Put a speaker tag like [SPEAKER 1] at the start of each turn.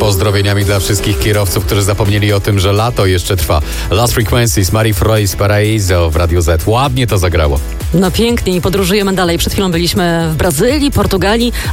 [SPEAKER 1] pozdrowieniami dla wszystkich kierowców, którzy zapomnieli o tym, że lato jeszcze trwa. Lost Frequencies, Marie Freud, Paraíso w Radio Z. Ładnie to zagrało.
[SPEAKER 2] No pięknie i podróżujemy dalej. Przed chwilą byliśmy w Brazylii, Portugalii,